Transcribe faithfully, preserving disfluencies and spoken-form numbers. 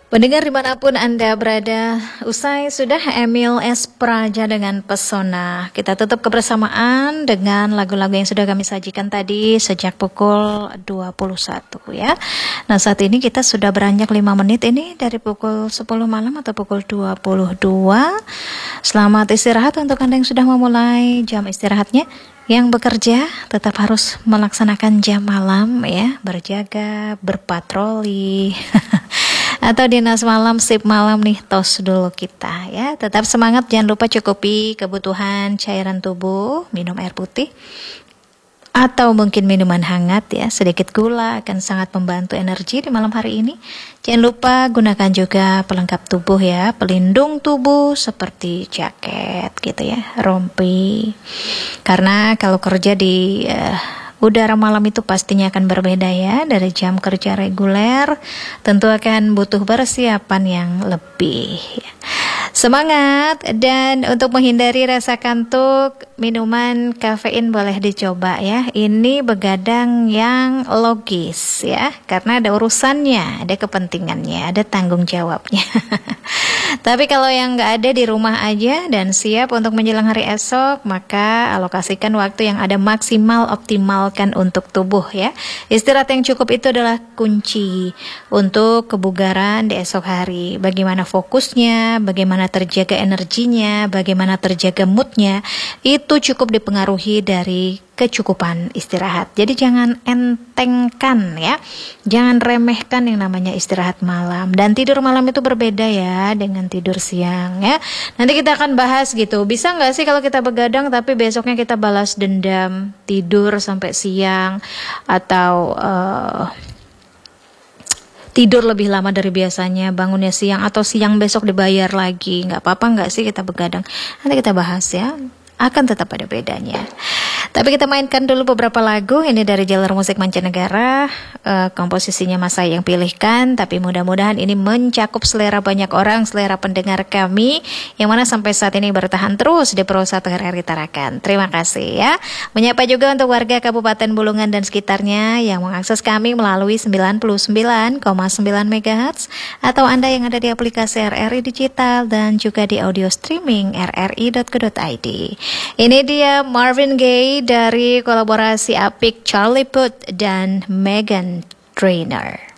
Pendengar dimanapun Anda berada, usai sudah Emil S. Praja dengan Pesona. Kita tutup kebersamaan dengan lagu-lagu yang sudah kami sajikan tadi sejak pukul dua puluh satu ya. Nah saat ini kita sudah beranjak lima menit ini dari pukul sepuluh malam atau pukul dua puluh dua. Selamat istirahat untuk Anda yang sudah memulai jam istirahatnya. Yang bekerja tetap harus melaksanakan jam malam ya, berjaga, berpatroli atau dinas malam, sip malam nih, tos dulu kita ya. Tetap semangat, jangan lupa cukupi kebutuhan cairan tubuh, minum air putih atau mungkin minuman hangat ya, sedikit gula akan sangat membantu energi di malam hari ini. Jangan lupa gunakan juga pelengkap tubuh ya, pelindung tubuh seperti jaket gitu ya, rompi. Karena kalau kerja di uh, udara malam itu pastinya akan berbeda ya dari jam kerja reguler, tentu akan butuh persiapan yang lebih. Semangat, dan untuk menghindari rasa kantuk, minuman kafein boleh dicoba ya. Ini begadang yang logis ya, karena ada urusannya, ada kepentingannya, ada tanggung jawabnya. Tapi kalau yang nggak ada, di rumah aja dan siap untuk menjelang hari esok, maka alokasikan waktu yang ada, maksimal optimalkan untuk tubuh ya. Istirahat yang cukup itu adalah kunci untuk kebugaran di esok hari. Bagaimana fokusnya, bagaimana terjaga energinya, bagaimana terjaga moodnya, itu cukup dipengaruhi dari kecukupan istirahat. Jadi jangan entengkan ya, jangan remehkan yang namanya istirahat malam. Dan tidur malam itu berbeda ya dengan tidur siang ya. Nanti kita akan bahas gitu, bisa nggak sih kalau kita begadang tapi besoknya kita balas dendam, tidur sampai siang, atau uh, tidur lebih lama dari biasanya, bangunnya siang, atau siang besok dibayar lagi. Nggak apa-apa nggak sih kita begadang? Nanti kita bahas ya, akan tetap ada bedanya. Tapi kita mainkan dulu beberapa lagu. Ini dari jalur musik mancanegara, uh, komposisinya Mas Sai yang pilihkan, tapi mudah-mudahan ini mencakup selera banyak orang, selera pendengar kami, yang mana sampai saat ini bertahan terus di Pro satu R R I Tarakan. Terima kasih ya. Menyapa juga untuk warga Kabupaten Bulungan dan sekitarnya yang mengakses kami melalui sembilan puluh sembilan koma sembilan megahertz, atau Anda yang ada di aplikasi R R I Digital dan juga di audio streaming r r i dot co dot i d. Ini dia Marvin Gaye dari kolaborasi apik Charlie Puth dan Meghan Trainor.